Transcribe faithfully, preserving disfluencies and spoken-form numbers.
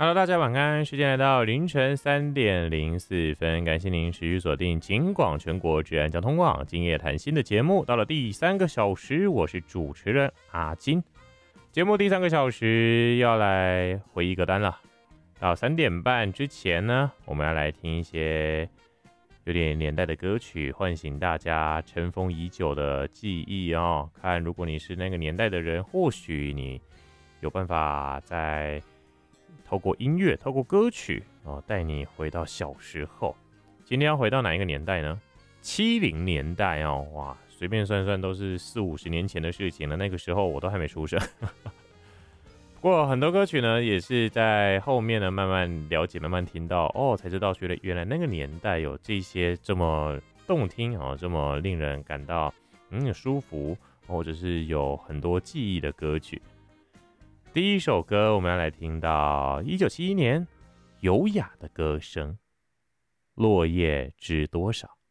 Hello，大家晚安，时间来到凌晨三点零四分，感谢您持续锁定警广全国治安交通网今夜谈心的节目，到了第三个小时，我是主持人阿金。节目第三个小时要来回忆歌单了，到三点半之前呢，我们要来听一些有点年代的歌曲，唤醒大家尘封已久的记忆哦。看，如果你是那个年代的人，或许你有办法在透过音乐、透过歌曲哦，带你回到小时候。今天要回到哪一个年代呢？七零年代哦，哇，随便算算都是四五十年前的事情了。那个时候我都还没出生。不过很多歌曲呢，也是在后面呢慢慢了解、慢慢听到哦，才知道原来原来那个年代有这些这么动听哦，这么令人感到嗯舒服，或者是有很多记忆的歌曲。第一首歌，我们要来听到一九七一年优雅的歌声，落叶知多少。